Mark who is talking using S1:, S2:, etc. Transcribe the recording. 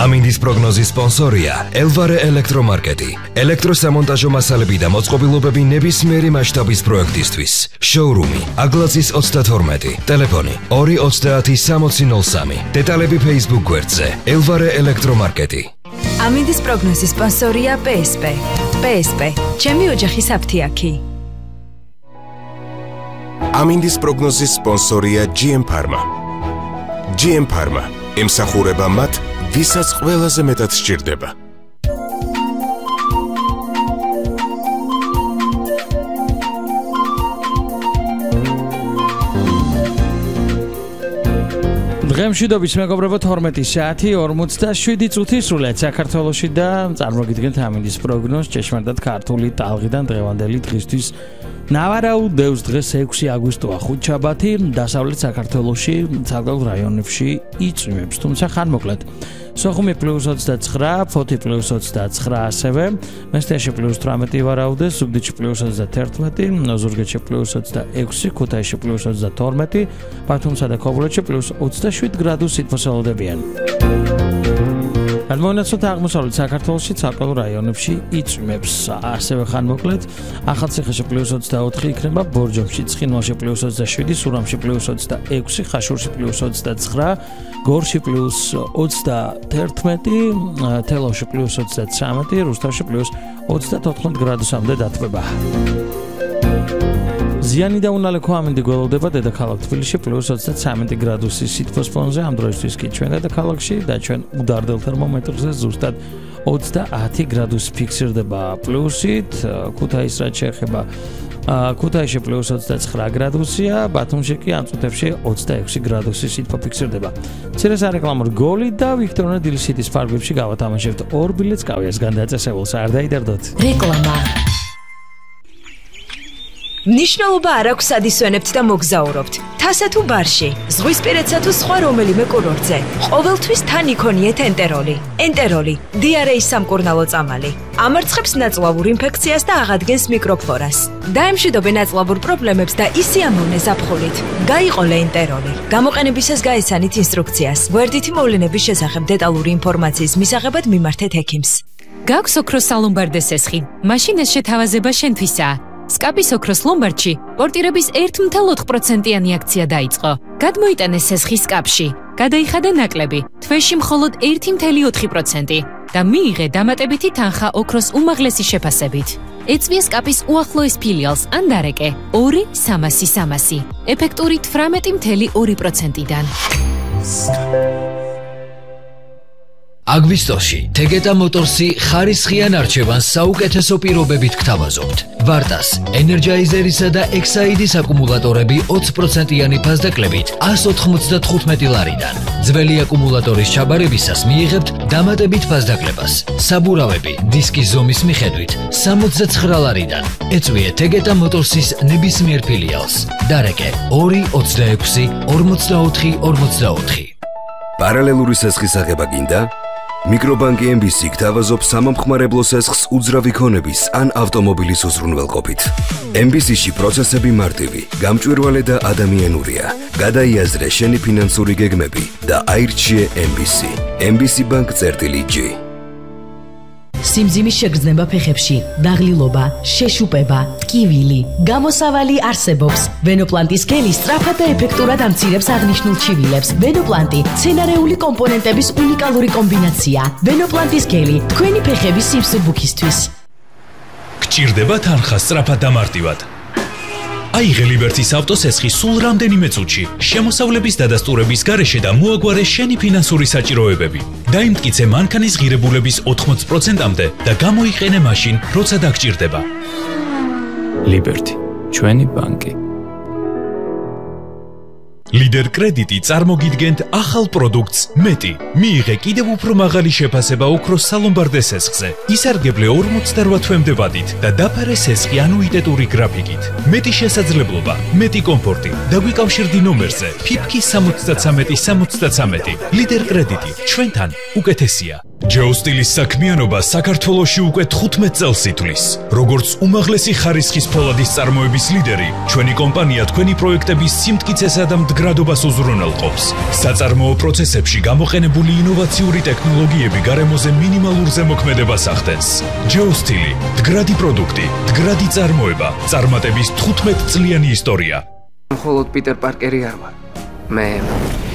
S1: ამინდის პროგნოზის სპონსორია ელვარე ელექტრომარკეტი. ელექტროსამონტაჟო მასალები და მოწყობილობები ნებისმიერი მასშტაბის პროექტისთვის. შოურუმი აგლაცის 32, ტელეფონი 230 დეტალები Facebook გვერდზე ელვარე ელექტრომარკეტი.
S2: ამინდის პროგნოზის სპონსორია PSP. PSP, ჩემი ოჯახის აფთიაქი.
S3: ამინდის პროგნოზის სპონსორია GM Pharma. GM Pharma ემსახურება მათ, ვისაც ყველაზე მეტად სჭირდება.
S4: დღემშვიდობის მეგობრებო 12 საათი 47 წუთი სრულიად საქართველოში და წარმოგიდგენთ ამინდის პროგნოზს ჭეშმარიტად ქართული ტალღიდან დღევანდელი დღისთვის ნავარაუდევს დღეს 6 აგვისტოა ხუთშაბათი დასავლეთ საქართველოში ცალკეულ რაიონებში იწვიმებს თუმცა ხანმოკლედ სოხუმი +29 ფოთი +29 ასევე მესტიაში +18 ვარაუდეს ზუგდიდში +31 ზურგეთში +26 ქუთაისში +32 ბათუმსა და ქობულეთში +27 გრადუსი სითბოსელოდებიან გადმოვინაცვლოთ აღმოსავლეთ საქართველოში ცალკეულ რაიონებში იწვიმებს ასევე ხანმოკლედ ახალციხეში +24 იქნება ბორჯომში ცხინვალში +27 სურამში +26 ხაშურში +29 გორში +31 თელავში +33 რუსთავში +34 გრადუსამდე დათბება ზიანი და უნალექო ამინდი გველოდება დედაქალაქ თბილისში +33 გრადუსის სითბოს ფონზე ამ დროისთვის კი ჩვენ დედაქალაქში და ჩვენ უდარდელ თერმომეტრზე ზუსტად 30 გრადუსი ფიქსირდება პლუსით ქუთაისს რაც შეეხება ქუთაისში +29 გრადუსია ბათუმში კი ამ წუთებში 26 გრადუსი სითბო ფიქსირდება მცირე სარეკლამო გოლი და ვიქტორ დილისიტის ფარგლებში გავათამაშებთ 2 ბილეთს კავიას განდაწესებულს არ დაიდარდოთ
S2: რეკლამა ნიშნულობა არ აქვს ადისვენებთ და მოგზაურობთ. თასა თუ ბარში, ზღვისპირეთსა თუ სხვა რომელიმე კურორტზე. ყოველთვის თან იქონიეთ ენტეროლი. ენტეროლი, დიარეის სამკურნალო წამალი. ამარცხებს ნაწლავურ ინფექციას და აღადგენს მიკროფლორას. დაემშვიდობე ნაწლავურ პრობლემებს და ისიამოვნე ზაფხულით. გაიყოლე ენტეროლი. გამოყენებისას გაეცანით ინსტრუქციას. გვერდითი მოვლენების შესახებ დეტალური ინფორმაციის მისაღებად მიმართეთ ექიმს.
S5: გაქვს ოქროს სალომბარდე სესხი. მაშინ ეს შეთავაზება შენთვისაა. სკაპის ოქროს ლომბარდში პორტირების 1.4%-იანი აქცია დაიწყო. გადმოიტანეს სესხი სკაპში. გადაიხადა ნაკლები, თვეში მხოლოდ 1.4% და მიიღე დამატებითი თანხა ოქროს უმაღლესი შეფასებით. ეწვია სკაპის უახლოეს ფილიალს ან დარეკე 2-300-300. ეფექტური 18.2%-დან.
S6: აგვისტოში თეგეტა მოტორსი ხარისხიან არჩევანს საუკეთესო პირობებით გთავაზობთ. ვარტას, ენერჯაიზერისა და ექსაიდის აკუმულატორები 20%-იანი ფასდაკლებით 195 ლარიდან. ძველი აკუმულატორის ჩაბარებისას მიიღებთ დამატებით ფასდაკლებას. საბურავები დისკის ზომის მიხედვით 69 ლარიდან. ეწვიე თეგეტა მოტორსის ნებისმიერ ფილიალს. დარეკე 2-26-44-44.
S1: პარალელური სესხის აღება გინდა? მიკრობანკი MBC გთავაზობს სამომხმარებლო სესხს უძრავი ქონების ან ავტომობილის უზრუნველყოფით. MBC-ში პროცესები მარტივი, გამჭვირვალე და ადამიანურია. გადაიაზრე შენი ფინანსური გეგმები და აირჩიე MBC. MBC Bank-G.
S7: სიმძიმის შეგრძნება ფეხებში, დაღლილობა, შეშუპება, ტკივილი, გამოსავალი არსებობს. ვენოპლანტის გელი სწრაფად და ეფექტურად ამცირებს აღნიშნულ ჩივილებს. ვენოპლანტი მცენარეული კომპონენტების უნიკალური კომბინაცია. ვენოპლანტის გელი თქვენი ფეხების სიმსუბუქისთვის.
S8: გჭირდება თანხა სწრაფად და მარტივად. აიღე ლიბერტის ავტოსესხი სულ რამდენიმე წუთში, შემოსავლების დადასტურების გარეშე და მოაგვარე შენი ფინანსური საჭიროებები. დაიმტკიცე მანქანის ღირებულების 80%-მდე და გამოიყენე მაშინ, როცა დაგჭირდება.
S9: ლიბერტი, ჩვენი ბანკი.
S8: ლიდერ კრედიტი წარმოგიდგენთ ახალ პროდუქტს მეტი. მიიღე კიდევ უფრო მაღალი შეფასება ოქროს სალომბარდე სესხზე. ისარგებლე 48 თვემდე ვადით და დაფარე სესხი ანუიტეტური გრაფიკით. მეტი შესაძლებლობა, მეტი კომფორტი. დაგვიკავშირდი ნომერზე ფიფქი 73 73. ლიდერ კრედიტი, ჩვენთან უკეთესია. Joe Steel-ის საქმიანობა საქართველოში უკვე 15 წელს ითვლის. Როგორც უმაღლესი ხარისხის ფოლადის წარმოების ლიდერი, ჩვენი კომპანია თქვენი პროექტების სიმტკიცესა და მდგრადობას უზრუნველყოფს. საწარმოო პროცესებში გამოყენებული ინოვაციური ტექნოლოგიები გარემოზე მინიმალურ ზემოქმედებას ახდენს. Joe Steel, მდგრადი პროდუქტი, მდგრადი წარმოება, წარმატების 15 წლიანი ისტორია.
S10: მხოლოდ პიტერ პარკერი არ ვარ. მე